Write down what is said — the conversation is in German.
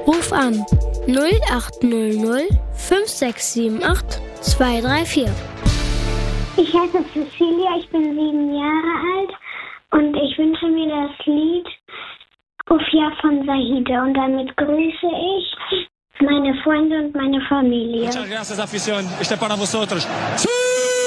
Ruf an 0800 5678 234. Ich heiße Cecilia, ich bin 7 Jahre alt und ich wünsche mir das Lied Ufja von Zahide und damit grüße ich meine Freunde und meine Familie. Muchas gracias, afición. Este para vosotros. ¡Sí!